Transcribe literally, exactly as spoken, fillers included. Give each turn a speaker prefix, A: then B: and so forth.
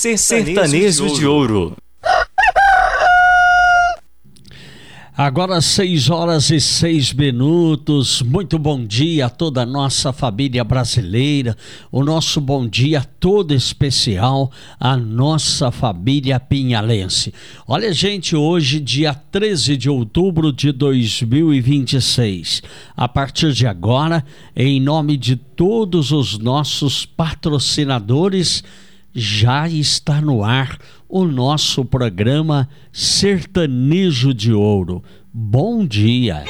A: Sertanejo de Ouro.
B: Agora seis horas e seis minutos, muito bom dia a toda a nossa família brasileira, o nosso bom dia todo especial à nossa família pinhalense. Olha, gente, hoje dia treze de outubro de dois mil e vinte e seis, a partir de agora, em nome de todos os nossos patrocinadores, já está no ar o nosso programa Sertanejo de Ouro. Bom dia!